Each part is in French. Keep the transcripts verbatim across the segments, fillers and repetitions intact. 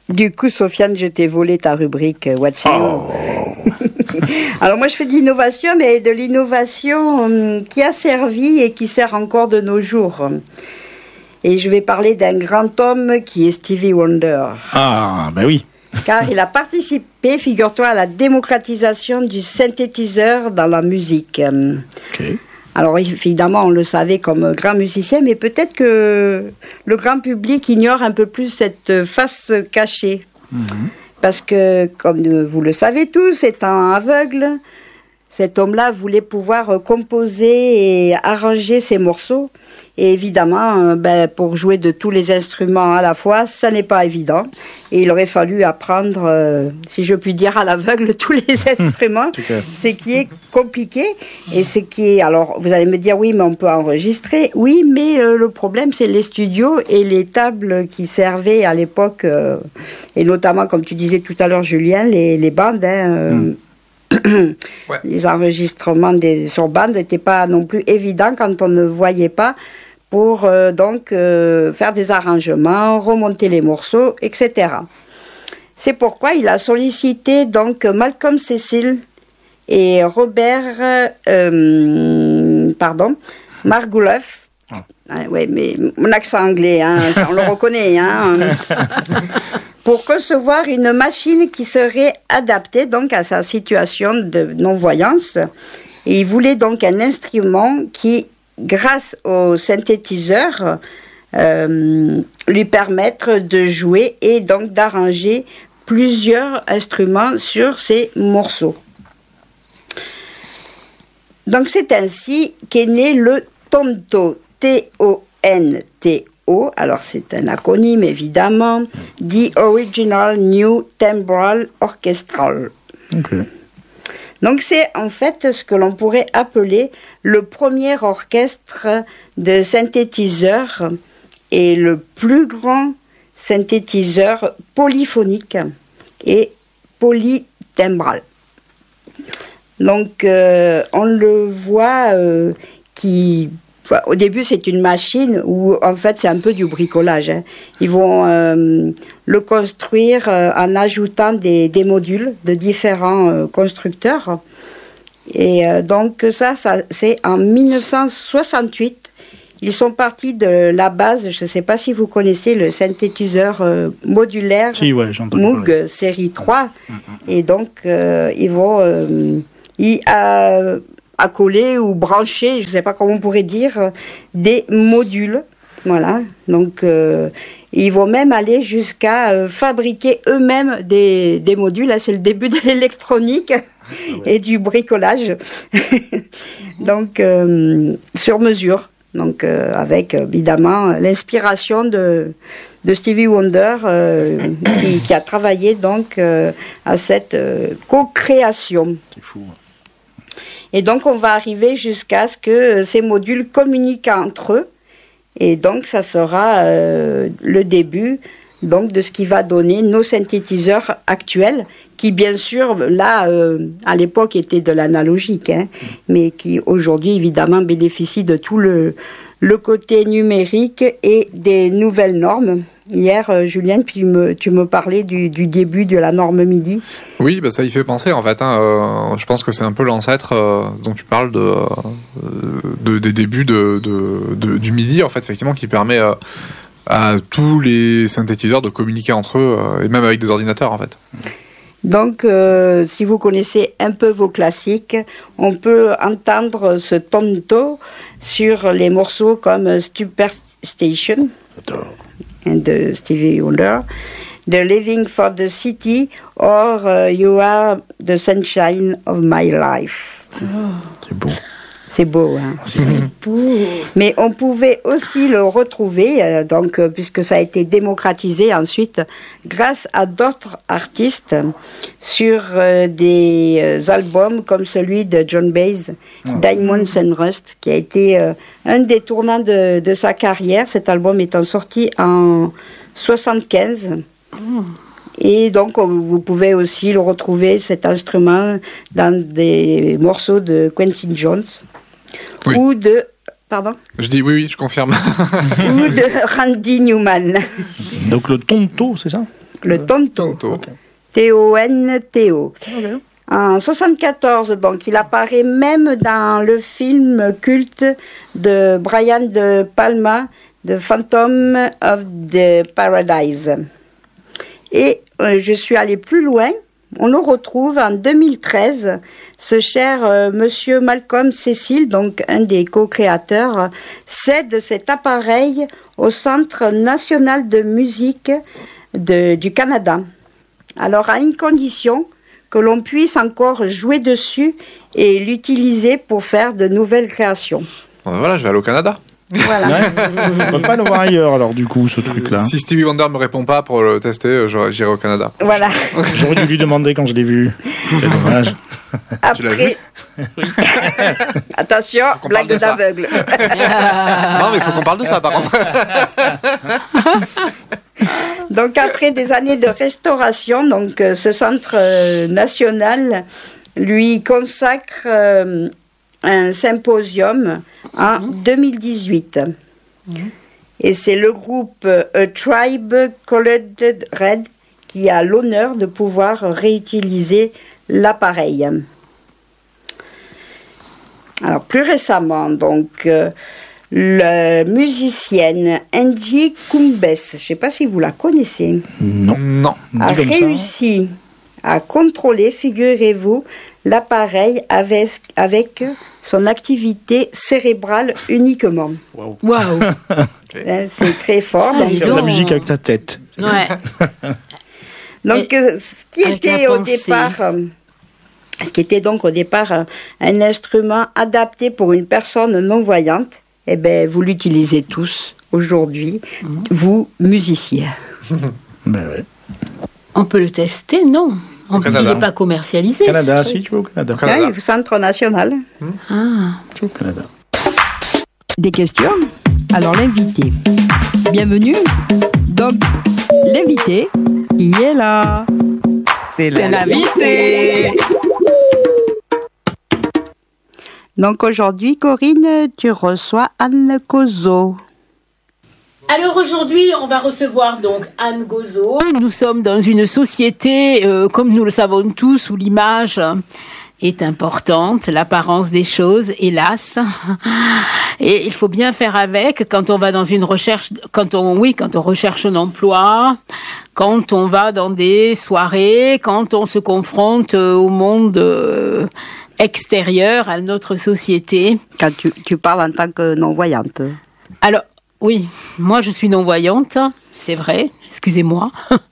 Du coup, Sofiane, je t'ai volé ta rubrique What's New. Alors moi, je fais de l'innovation, mais de l'innovation hum, qui a servi et qui sert encore de nos jours. Et je vais parler d'un grand homme qui est Stevie Wonder. Ah, ben oui. Car il a participé, figure-toi, à la démocratisation du synthétiseur dans la musique. Ok. Alors évidemment, on le savait comme grand musicien, mais peut-être que le grand public ignore un peu plus cette face cachée. Mmh. Parce que, comme vous le savez tous, étant aveugle, cet homme-là voulait pouvoir composer et arranger ses morceaux. Et évidemment, ben, pour jouer de tous les instruments à la fois, ça n'est pas évident. Et il aurait fallu apprendre, euh, si je puis dire, à l'aveugle tous les instruments, ce qui est compliqué. Et ce qui est... Alors, vous allez me dire, oui, mais on peut enregistrer. Oui, mais euh, le problème, c'est les studios et les tables qui servaient à l'époque, euh, et notamment, comme tu disais tout à l'heure, Julien, les, les bandes, hein, euh, mm. Ouais. Les enregistrements des, sur bande n'étaient pas non plus évidents quand on ne voyait pas pour euh, donc euh, faire des arrangements, remonter les morceaux, et cetera. C'est pourquoi il a sollicité donc Malcolm Cecil et Robert euh, pardon Margouleff. Ah. Ah, ouais, mais mon accent anglais, hein, ça, on le reconnaît, hein. Pour concevoir une machine qui serait adaptée donc à sa situation de non-voyance. Et il voulait donc un instrument qui, grâce au synthétiseur, euh, lui permettre de jouer et donc d'arranger plusieurs instruments sur ses morceaux. Donc c'est ainsi qu'est né le Tonto, T O N T O. Alors c'est un acronyme évidemment, The Original New Timbral Orchestral. Okay. Donc c'est en fait ce que l'on pourrait appeler le premier orchestre de synthétiseurs et le plus grand synthétiseur polyphonique et polytimbral. Donc euh, on le voit euh, qui... Au début, c'est une machine où, en fait, c'est un peu du bricolage. Hein. Ils vont euh, le construire euh, en ajoutant des, des modules de différents euh, constructeurs. Et euh, donc, ça, ça, c'est en dix-neuf cent soixante-huit. Ils sont partis de la base, je ne sais pas si vous connaissez le synthétiseur euh, modulaire si, ouais, Moog parler. Série trois. Mmh, mmh. Et donc, euh, ils vont... Euh, y, euh, accoler ou brancher, je ne sais pas comment on pourrait dire, des modules. Voilà. Donc, euh, ils vont même aller jusqu'à euh, fabriquer eux-mêmes des, des modules. Là, c'est le début de l'électronique ah ouais. et du bricolage. Donc, euh, sur mesure. Donc, euh, avec évidemment l'inspiration de, de Stevie Wonder, euh, qui, qui a travaillé donc euh, à cette euh, co-création. C'est fou. Et donc, on va arriver jusqu'à ce que ces modules communiquent entre eux. Et donc, ça sera euh, le début donc, de ce qui va donner nos synthétiseurs actuels, qui, bien sûr, là, euh, à l'époque, étaient de l'analogique, hein, mais qui, aujourd'hui, évidemment, bénéficient de tout le, le côté numérique et des nouvelles normes. Hier, euh, Julien, tu me, tu me parlais du, du début de la norme MIDI. Oui, bah ça y fait penser en fait. Hein, euh, je pense que c'est un peu l'ancêtre euh, dont tu parles de, euh, de des débuts de, de, de, du MIDI en fait, effectivement, qui permet euh, à tous les synthétiseurs de communiquer entre eux euh, et même avec des ordinateurs en fait. Donc, euh, si vous connaissez un peu vos classiques, on peut entendre ce tonto sur les morceaux comme Superstation de Stevie Wonder, The Living for the City or uh, You Are the Sunshine of My Life. Oh. C'est beau. C'est beau, hein. C'est beau. Mais on pouvait aussi le retrouver, euh, donc, euh, puisque ça a été démocratisé ensuite, grâce à d'autres artistes, sur euh, des euh, albums comme celui de John Baez, oh. Diamonds and Rust, qui a été euh, un des tournants de, de sa carrière, cet album étant sorti en soixante-quinze. Oh. Et donc, vous pouvez aussi le retrouver, cet instrument, dans des morceaux de Quincy Jones. Oui. Ou de... Pardon ? Je dis oui, oui, je confirme. Ou de Randy Newman. Donc le tonto, c'est ça ? le Tonto. Tonto. Ok. T O N T O. Ok. En soixante-quatorze, donc, il apparaît même dans le film culte de Brian De Palma, The Phantom of the Paradise. Et euh, je suis allée plus loin. On le retrouve en deux mille treize. Ce cher euh, monsieur Malcolm Cecil, donc un des co-créateurs, cède cet appareil au Centre national de musique de, du Canada. Alors, à une condition, que l'on puisse encore jouer dessus et l'utiliser pour faire de nouvelles créations. Bon, ben voilà, je vais aller au Canada. Voilà. Ouais. On va pas le voir ailleurs, alors, du coup, ce truc-là. Si Stevie Wonder me répond pas pour le tester, je- j'irai au Canada. Voilà. J'aurais dû lui demander quand je l'ai vu. C'est dommage. Tu l'as Après, attention, qu'on parle blague de ça. d'aveugle. Non, mais il faut qu'on parle de ça, par contre. Donc après des années de restauration, donc euh, ce centre euh, national lui consacre euh, un symposium en deux mille dix-huit. Et c'est le groupe euh, A Tribe Colored Red qui a l'honneur de pouvoir réutiliser l'appareil. Alors plus récemment, donc euh, la musicienne Angie Kumbes, je ne sais pas si vous la connaissez, Non. Non. a Dit comme ça. réussi à contrôler, figurez-vous, l'appareil avec, avec son activité cérébrale uniquement. Waouh. Hein, c'est très fort. Ah, Donc, dis Faire de la donc. musique avec ta tête. Ouais. donc, euh, ce qui avec était la au pensée. départ, euh, ce qui était donc au départ un, un instrument adapté pour une personne non-voyante, eh ben, vous l'utilisez tous aujourd'hui, Mhm. vous, musiciens. Ben ouais. On peut le tester, non. En plus, il Canada. n'est pas commercialisé. Canada, ce truc. si, tu vas au Canada. Au Canada. Oui, centre national. Ah. Tu vas au Canada. Des questions? Alors l'invité. Bienvenue. Donc, l'invité, il est là. C'est l'invité. Donc aujourd'hui, Corinne, tu reçois Anne Cozo. Alors aujourd'hui, on va recevoir donc Anne Gozo. Nous sommes dans une société, euh, comme nous le savons tous, où l'image est importante, l'apparence des choses, hélas. Et il faut bien faire avec quand on va dans une recherche, quand on, oui, quand on recherche un emploi, quand on va dans des soirées, quand on se confronte euh, au monde euh, extérieur, à notre société. Quand tu, tu parles en tant que non-voyante. Alors, oui, moi je suis non-voyante, c'est vrai, excusez-moi.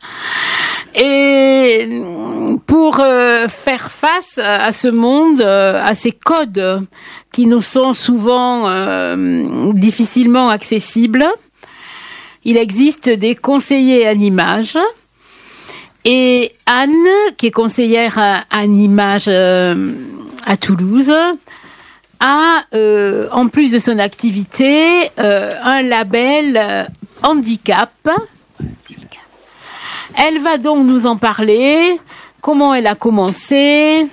Et pour euh, faire face à ce monde, euh, à ces codes qui nous sont souvent euh, difficilement accessibles, il existe des conseillers en image. Et Anne, qui est conseillère en image euh, à Toulouse, a, euh, en plus de son activité, euh, un label euh, handicap. Elle va donc nous en parler, comment elle a commencé.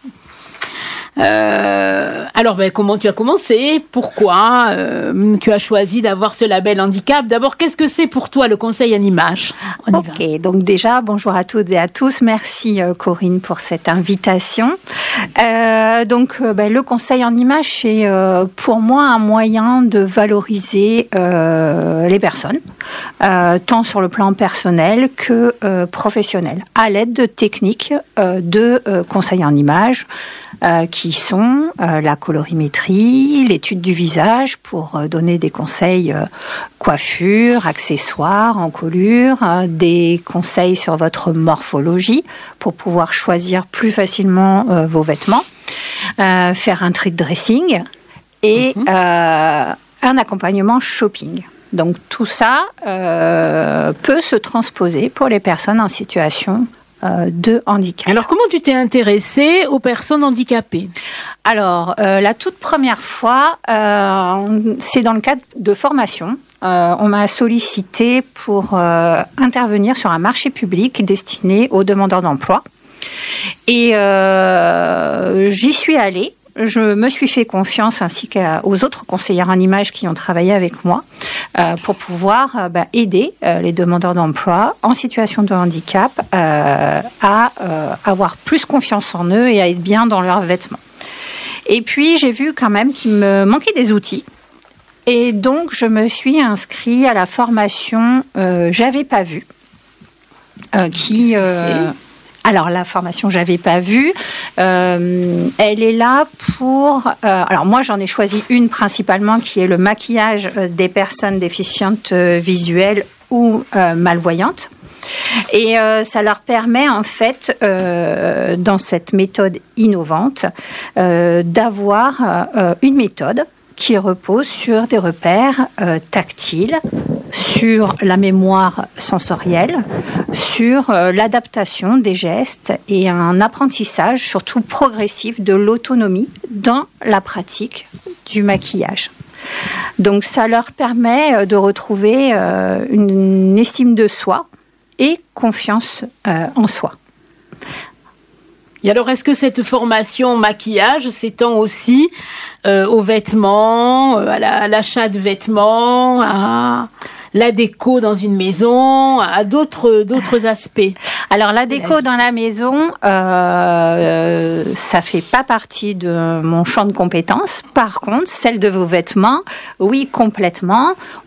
Euh, alors, ben, comment tu as commencé? Pourquoi euh, tu as choisi d'avoir ce label handicap? D'abord, qu'est-ce que c'est pour toi le conseil en image? On y va. Ok, donc déjà, bonjour à toutes et à tous. Merci euh, Corinne pour cette invitation. Euh, donc, euh, ben, le conseil en image, c'est euh, pour moi un moyen de valoriser euh, les personnes, euh, tant sur le plan personnel que euh, professionnel, à l'aide de techniques euh, de euh, conseil en image. Euh, qui sont euh, la colorimétrie, l'étude du visage pour euh, donner des conseils euh, coiffure, accessoires, encolure, euh, des conseils sur votre morphologie pour pouvoir choisir plus facilement euh, vos vêtements, euh, faire un treat dressing et mm-hmm. euh, un accompagnement shopping. Donc tout ça euh, peut se transposer pour les personnes en situation de handicap. Alors, comment tu t'es intéressée aux personnes handicapées? Alors, euh, la toute première fois, euh, c'est dans le cadre de formation. Euh, on m'a sollicité pour euh, intervenir sur un marché public destiné aux demandeurs d'emploi. Et euh, j'y suis allée je me suis fait confiance ainsi qu'aux autres conseillères en images qui ont travaillé avec moi euh, pour pouvoir euh, bah, aider euh, les demandeurs d'emploi en situation de handicap euh, à euh, avoir plus confiance en eux et à être bien dans leurs vêtements. Et puis j'ai vu quand même qu'il me manquait des outils. Et donc je me suis inscrite à la formation euh, J'avais pas vu euh, qui... Euh, Alors la formation j'avais pas vu, euh, elle est là pour. Euh, alors moi j'en ai choisi une principalement qui est le maquillage des personnes déficientes euh, visuelles ou euh, malvoyantes. Et euh, ça leur permet en fait, euh, dans cette méthode innovante, euh, d'avoir euh, une méthode qui repose sur des repères euh, tactiles, sur la mémoire sensorielle, sur euh, l'adaptation des gestes et un apprentissage surtout progressif de l'autonomie dans la pratique du maquillage. Donc ça leur permet de retrouver euh, une estime de soi et confiance euh, en soi. Et alors, est-ce que cette formation maquillage s'étend aussi euh, aux vêtements, euh, à, la, à l'achat de vêtements, à la déco dans une maison, à d'autres, d'autres aspects? Alors, la déco dans la maison, euh, ça fait pas partie de mon champ de compétences. Par contre, celle de vos vêtements, oui, complètement.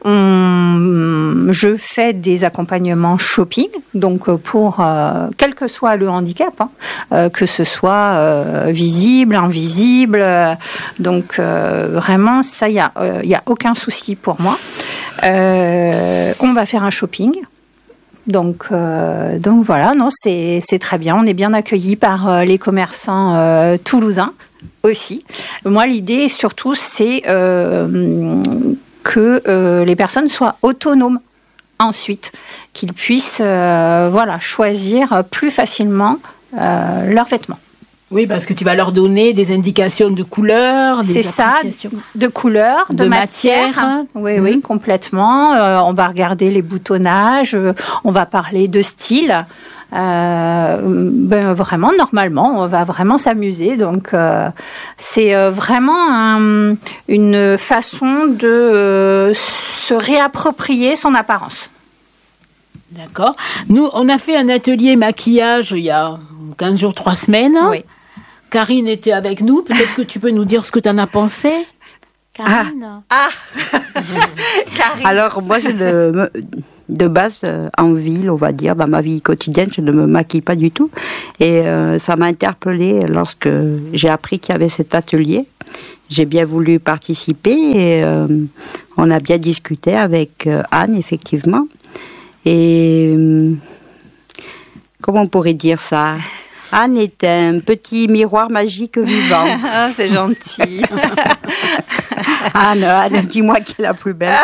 On, je fais des accompagnements shopping, donc pour euh, quel que soit le handicap, hein, euh, que ce soit euh, visible, invisible. Euh, donc, euh, vraiment, ça, il y a, euh, y a aucun souci pour moi. Euh, on va faire un shopping. Donc, euh, donc voilà, non, c'est, c'est très bien. On est bien accueillis par euh, les commerçants euh, toulousains aussi. Moi, l'idée, surtout, c'est euh, que euh, les personnes soient autonomes ensuite, qu'ils puissent euh, voilà, choisir plus facilement euh, leurs vêtements. Oui, parce que tu vas leur donner des indications de couleurs, des c'est ça, de couleurs, de, de matière. matière. Oui, mmh. oui, complètement. Euh, on va regarder les boutonnages, euh, on va parler de style. Euh, ben vraiment, normalement, on va vraiment s'amuser. Donc, euh, c'est euh, vraiment un, une façon de euh, se réapproprier son apparence. D'accord. Nous, on a fait un atelier maquillage il y a quinze jours, trois semaines. Oui. Karine était avec nous. Peut-être que tu peux nous dire ce que tu en as pensé, Karine. Ah, ah. Karine. Alors, moi, je le, de base, euh, en ville, on va dire, dans ma vie quotidienne, je ne me maquille pas du tout. Et euh, ça m'a interpellée lorsque j'ai appris qu'il y avait cet atelier. J'ai bien voulu participer et euh, on a bien discuté avec euh, Anne, effectivement. Et euh, comment on pourrait dire ça ? Anne est un petit miroir magique vivant. Ah, c'est gentil. Anne, Anne, dis-moi qui est la plus belle.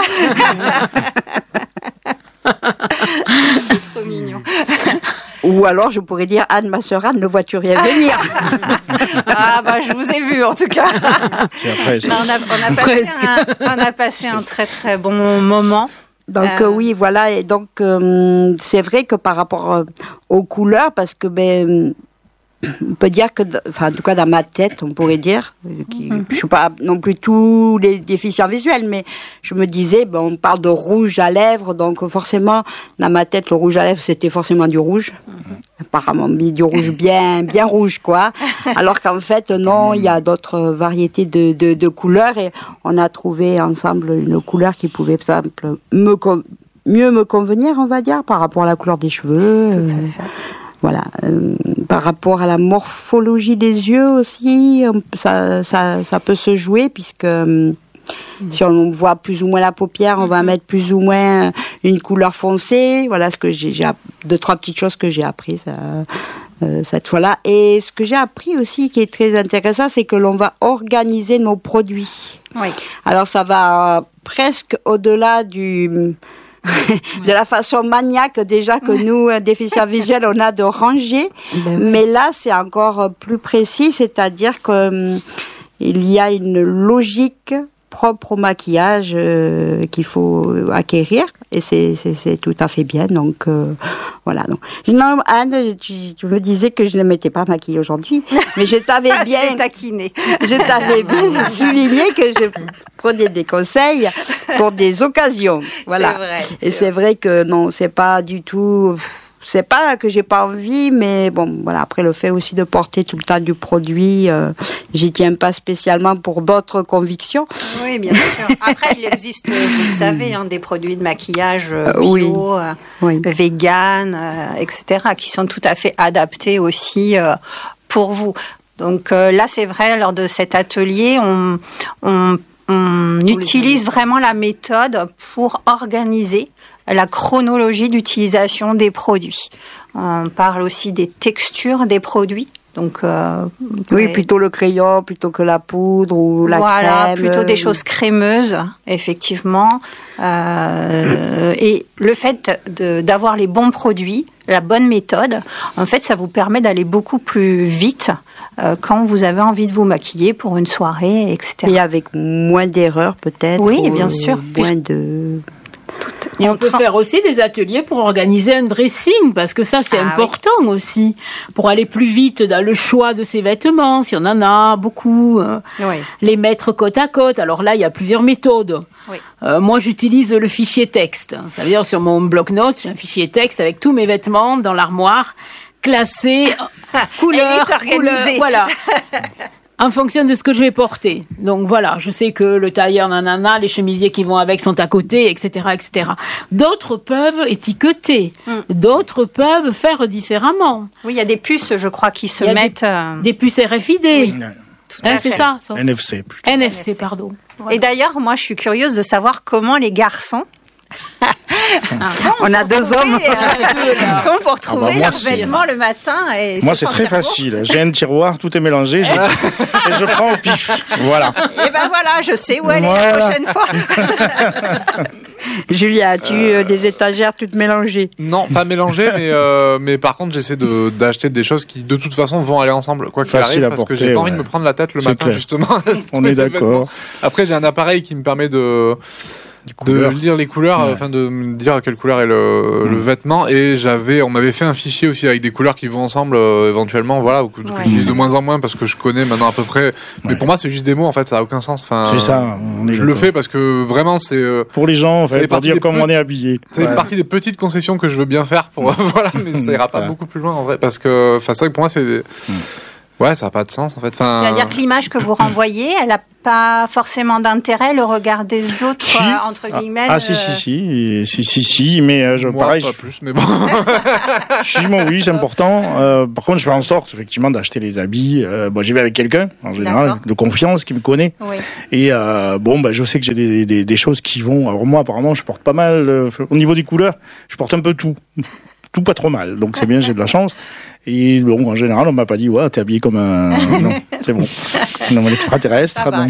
C'est trop mignon. Ou alors je pourrais dire Anne, ma sœur Anne, ne vois-tu rien venir? Ah bah je vous ai vu en tout cas. Non, on, a, on, a passé un, on a passé un très très bon moment. Donc euh... oui, voilà, et donc euh, c'est vrai que par rapport euh, aux couleurs, parce que ben on peut dire que, enfin en tout cas dans ma tête, on pourrait dire, qui, mm-hmm. je suis pas non plus tous les déficients visuels, mais je me disais, ben on parle de rouge à lèvres, donc forcément dans ma tête le rouge à lèvres c'était forcément du rouge, mm-hmm. apparemment du rouge bien bien rouge quoi, alors qu'en fait non, il y a d'autres variétés de, de de couleurs et on a trouvé ensemble une couleur qui pouvait par exemple me mieux me convenir, on va dire, par rapport à la couleur des cheveux. Tout à fait. Voilà, euh, par rapport à la morphologie des yeux aussi, ça, ça, ça peut se jouer puisque euh, mmh. si on voit plus ou moins la paupière, on mmh. va mettre plus ou moins une couleur foncée. Voilà ce que j'ai, j'ai deux trois petites choses que j'ai apprises euh, euh, cette fois-là. Et ce que j'ai appris aussi, qui est très intéressant, c'est que l'on va organiser nos produits. Oui. Alors ça va euh, presque au-delà du de la façon maniaque déjà que nous, déficients visuels, on a de ranger. Ben oui. Mais là, c'est encore plus précis, c'est-à-dire qu'il y a une logique propre au maquillage euh, qu'il faut acquérir et c'est, c'est, c'est tout à fait bien. Donc, euh, Voilà. Donc, non, Anne, tu, tu me disais que je ne m'étais pas maquillée aujourd'hui, mais je t'avais bien taquiné. Je t'avais bien souligné que je prenais des conseils pour des occasions. Voilà. C'est vrai. Et c'est vrai. vrai que non, c'est pas du tout. C'est pas que j'ai pas envie, mais bon, voilà. Après, le fait aussi de porter tout le temps du produit, euh, j'y tiens pas spécialement pour d'autres convictions. Oui, bien sûr. Après, il existe, vous le savez, hein, des produits de maquillage euh, bio, oui. Euh, oui. vegan, euh, et cetera, qui sont tout à fait adaptés aussi euh, pour vous. Donc euh, là, c'est vrai, lors de cet atelier, on, on, on utilise vraiment la méthode pour organiser la chronologie d'utilisation des produits. On parle aussi des textures des produits. Donc, euh, oui, plutôt le crayon plutôt que la poudre ou la voilà, crème. Plutôt des choses crémeuses, effectivement. Euh, et le fait de, d'avoir les bons produits, la bonne méthode, en fait, ça vous permet d'aller beaucoup plus vite euh, quand vous avez envie de vous maquiller pour une soirée, et cetera. Et avec moins d'erreurs, peut-être. Oui, bien sûr. Moins de... Et on peut faire aussi des ateliers pour organiser un dressing, parce que ça, c'est ah, important oui. aussi, pour aller plus vite dans le choix de ses vêtements, si on en a beaucoup, euh, oui. les mettre côte à côte. Alors là, il y a plusieurs méthodes. Oui. Euh, moi, j'utilise le fichier texte. Ça veut dire, sur mon bloc-notes, j'ai un fichier texte avec tous mes vêtements dans l'armoire, classés, couleur, couleur, voilà. En fonction de ce que je vais porter. Donc voilà, je sais que le tailleur nanana, les chemisiers qui vont avec sont à côté, et cetera, et cetera. D'autres peuvent étiqueter, mm. d'autres peuvent faire différemment. Oui, il y a des puces, je crois, qui se mettent... Des, euh... des puces R F I D. Oui. Hein, c'est ça, ça N F C. Plutôt. N F C, pardon. Voilà. Et d'ailleurs, moi, je suis curieuse de savoir comment les garçons... On a deux trouver, hommes euh, font pour trouver ah bah moi, leurs vêtements le matin et moi c'est très cerveau. facile, j'ai un tiroir, tout est mélangé je... et je prends au pif, voilà. Et ben voilà, je sais où aller voilà. la prochaine fois. Julia, as-tu euh, des étagères toutes mélangées? Non, pas mélangées, mais, euh, mais par contre j'essaie de, d'acheter des choses qui de toute façon vont aller ensemble, quoi qu'il Facile arrive, parce porter, que j'ai pas ouais. envie de me prendre la tête le c'est matin clair. justement. On est d'accord. Après j'ai un appareil qui me permet de... de lire les couleurs, ouais. afin de me dire à quelle couleur est le, mmh. le vêtement. Et j'avais, on m'avait fait un fichier aussi avec des couleurs qui vont ensemble euh, éventuellement, voilà, que, que ouais. j'utilise de moins en moins parce que je connais maintenant à peu près. Ouais. Mais pour moi, c'est juste des mots en fait, ça a aucun sens. Enfin, c'est ça. On est je d'accord. le fais parce que vraiment, c'est euh, pour les gens, en fait, pour dire comment pe- on est habillé. C'est ouais. une partie des petites concessions que je veux bien faire pour voilà, mais ça ira pas voilà. beaucoup plus loin en vrai parce que, enfin, c'est vrai que pour moi, c'est des... mmh. Ouais, ça n'a pas de sens en fait. Enfin... C'est-à-dire que l'image que vous renvoyez, elle n'a pas forcément d'intérêt, le regard des autres, si. euh, entre guillemets. Ah, ah si, si, si, si, si, si, mais euh, je, moi, pareil. Pas je... plus, mais bon. si, moi, oui, c'est important. Euh, par contre, je fais en sorte, effectivement, d'acheter les habits. Euh, bon, j'y vais avec quelqu'un, en général, D'accord. de confiance, qui me connaît. Oui. Et euh, bon, bah, je sais que j'ai des, des, des choses qui vont. Alors moi, apparemment, je porte pas mal. Euh, au niveau des couleurs, je porte un peu tout. Tout pas trop mal, donc c'est bien, j'ai de la chance. Et bon, en général, on m'a pas dit, ouais, t'es habillé comme un... non, c'est bon. Comme un extraterrestre. Ça, va,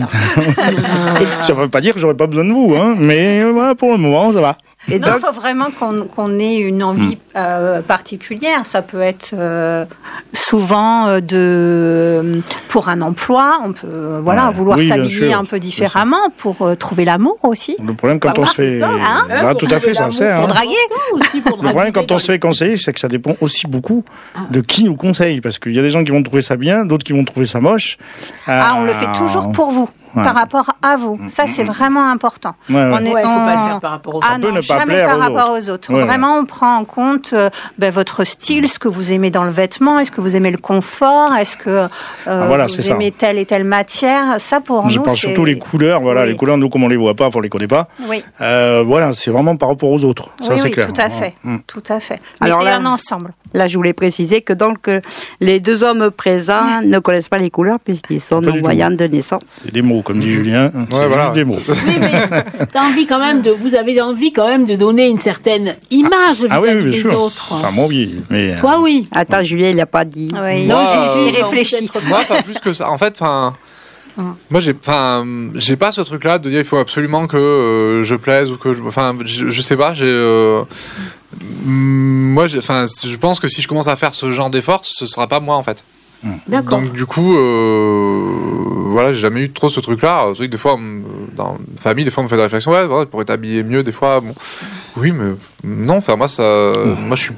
ça veut pas dire que j'aurais pas besoin de vous, hein, mais voilà, pour le moment, ça va. Et donc, il faut vraiment qu'on, qu'on ait une envie euh, particulière. Ça peut être euh, souvent de pour un emploi, on peut euh, voilà ouais. vouloir oui, s'habiller un peu différemment pour euh, trouver l'amour aussi. Le problème quand bah, on se fait, ça, hein bah, tout à fait, ça sert. Pour draguer. Aussi, pour le problème quand on se fait conseiller, c'est que ça dépend aussi beaucoup de qui nous conseille, parce qu'il y a des gens qui vont trouver ça bien, d'autres qui vont trouver ça moche. Ah, on le fait toujours pour vous. Ouais. Par rapport à vous. Ça, c'est vraiment important. Ouais, ouais. On est, ouais, il ne faut pas le faire par rapport aux autres. Ah non, ne jamais par aux rapport aux autres. Ouais, vraiment, on prend en compte euh, ben, votre style, ce que vous aimez dans le vêtement, est-ce que vous aimez le confort, est-ce que euh, ah, voilà, vous aimez ça. telle et telle matière. Ça, pour Je nous, pense c'est... surtout les couleurs. Voilà, oui. Les couleurs, nous, comme on ne les voit pas, on ne les connaît pas. Oui. Euh, voilà, c'est vraiment par rapport aux autres. Ça, oui, c'est oui, clair. tout à fait. Mmh. Tout à fait. Mais Alors c'est là, un ensemble. Là, je voulais préciser que donc les deux hommes présents ne connaissent pas les couleurs puisqu'ils sont non-voyants de naissance. C'est des mots, comme dit Julien. Ouais, c'est voilà. des mots. Oui, mais t'as envie quand même de, vous avez envie quand même de donner une certaine image ah, vis-à-vis ah oui, oui, des sûr. autres. Enfin, moi, oui. Mais, Toi, oui. Attends, Julien, il n'a pas dit. Oui, moi, non, j'ai euh, réfléchi. Moi, pas plus que ça. En fait, enfin. Hum. Moi, j'ai, enfin, j'ai pas ce truc-là de dire il faut absolument que euh, je plaise ou que, je, enfin, je, je sais pas. J'ai, euh, moi, enfin, je pense que si je commence à faire ce genre d'effort, ce sera pas moi en fait. D'accord. Donc du coup, euh, voilà, j'ai jamais eu trop ce truc-là. C'est vrai que des fois, dans la famille, des fois, on me fait des réflexions. Ouais, ouais, tu pourrais t'habiller mieux. Des fois, bon, oui, mais non. Enfin, moi, ça, mmh. moi, je suis pas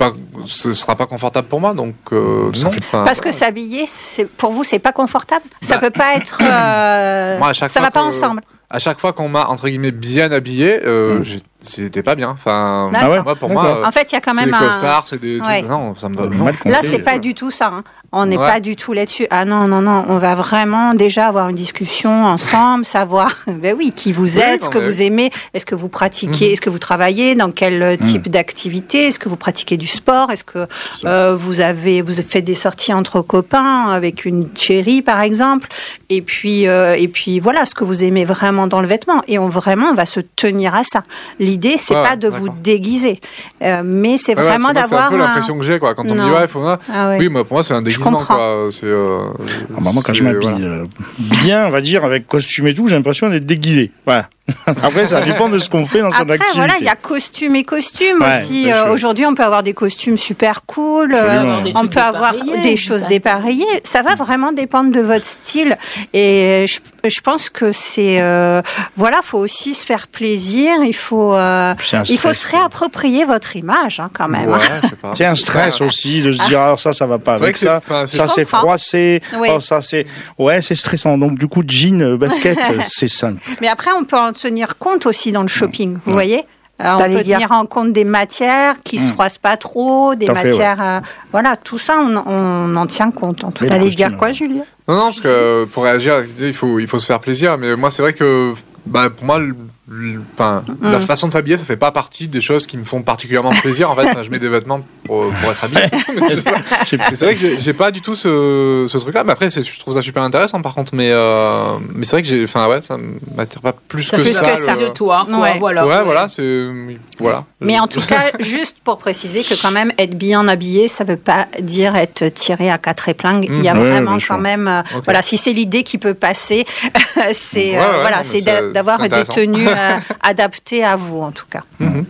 ce sera pas confortable pour moi, donc euh, non. Parce que s'habiller, c'est, pour vous, c'est pas confortable. Ça bah, peut pas être. Euh, moi, à chaque ça va pas que, ensemble. À chaque fois qu'on m'a entre guillemets bien habillé, euh, mmh. c'était pas bien. Enfin, ah ouais, moi, pour moi, en fait, il y a quand même c'est un. des costards, c'est des. Ouais. Non, ça me va. Non. Là, c'est pas du tout ça. Hein. On n'est ouais. pas du tout là-dessus. Ah non, non, non. On va vraiment déjà avoir une discussion ensemble, savoir, ben oui, qui vous êtes, oui, ce que mais... vous aimez, est-ce que vous pratiquez, mmh. est-ce que vous travaillez, dans quel type mmh. d'activité, est-ce que vous pratiquez du sport, est-ce que euh, vous avez, vous faites des sorties entre copains avec une chérie, par exemple, et puis, euh, et puis voilà, ce que vous aimez vraiment dans le vêtement. Et on vraiment, on va se tenir à ça. L'idée, c'est ouais, pas de d'accord. vous déguiser, euh, mais c'est ouais, vraiment ouais, d'avoir. C'est un peu l'impression que j'ai, quoi. Quand on non. me dit ouais, il faut. Ah, ouais. Oui, moi, pour moi, c'est un déguisement. Quoi. C'est, euh, ah bah moi, quand je m'habille voilà. euh, bien, on va dire, avec costume et tout, j'ai l'impression d'être déguisé. Voilà. Après, ça dépend de ce qu'on fait dans son Après, activité. Après, voilà, il y a costume et costume ouais, aussi. Euh, aujourd'hui, on peut avoir des costumes super cool. Euh, on peut avoir des choses dépareillées. Ça va vraiment dépendre de votre style. Et je, je pense que c'est, euh, voilà, faut aussi se faire plaisir. Il faut, euh, il faut se réapproprier votre image, hein, quand même. Ouais, je sais pas. C'est un stress c'est aussi de se dire, ah, ça, ça va pas avec ça. C'est, ça, c'est froissé. Oui. Oh, ça, c'est, ouais, c'est stressant. Donc, du coup, jean, basket, c'est simple. Mais après, on peut en tenir compte aussi dans le shopping, vous mmh. voyez. Euh, on peut dire... tenir en compte des matières qui mmh. se froissent pas trop, des fait, matières, ouais. euh, voilà, tout ça, on, on en tient compte. En tout cas, t'allais dire quoi, Julia? Non, non, parce que pour réagir, il faut, il faut se faire plaisir. Mais moi, c'est vrai que, bah, pour moi, le, le, mmh. la façon de s'habiller, ça fait pas partie des choses qui me font particulièrement plaisir. En fait, je mets des vêtements pour, pour être habillé. C'est vrai que j'ai, j'ai pas du tout ce, ce truc-là. Mais après, c'est, je trouve ça super intéressant, par contre. Mais, euh, mais c'est vrai que j'ai, enfin, ouais, ça m'attire pas plus ça que fait ça. Que ça le... de toi, quoi, ouais. voilà. Ouais, ouais, voilà, c'est, voilà. Mais en tout cas, juste pour préciser que quand même, être bien habillé, ça veut pas dire être tiré à quatre épingles. Mmh. Il y a ouais, vraiment quand même, euh, okay. voilà, si c'est l'idée qui peut passer, c'est, ouais, euh, ouais, voilà, non, c'est d'a- d'avoir des tenues euh, adaptées à vous, en tout cas. Mmh.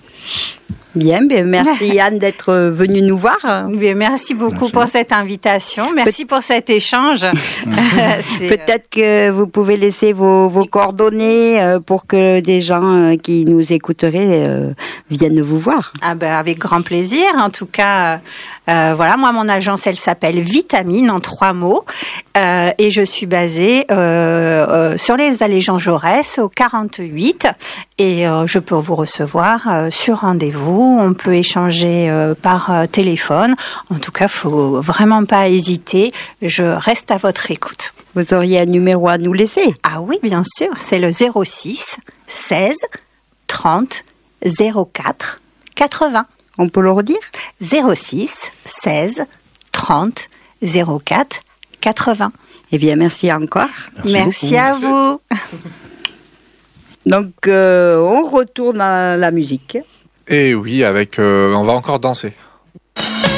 Bien, bien, merci Anne d'être venue nous voir. Bien, merci beaucoup merci. Pour cette invitation. Merci Pe- pour cet échange. Peut-être que vous pouvez laisser vos, vos coordonnées pour que des gens qui nous écouteraient viennent vous voir. Ah ben, avec grand plaisir. En tout cas, euh, voilà, moi, mon agence, elle s'appelle Vitamine, en trois mots. Euh, et je suis basée euh, euh, sur les allées Jean Jaurès, au quarante-huit. Et euh, je peux vous recevoir euh, sur rendez-vous. On peut échanger euh, par euh, téléphone. En tout cas, faut vraiment pas hésiter. Je reste à votre écoute. Vous auriez un numéro à nous laisser? Ah oui, bien sûr. C'est le zéro six seize trente zéro quatre quatre-vingts. On peut le redire? zéro six seize trente zéro quatre quatre-vingts. Eh bien, merci encore. Merci, merci à merci. Vous. Donc, euh, on retourne à la musique. Et oui, avec, euh, on va encore danser.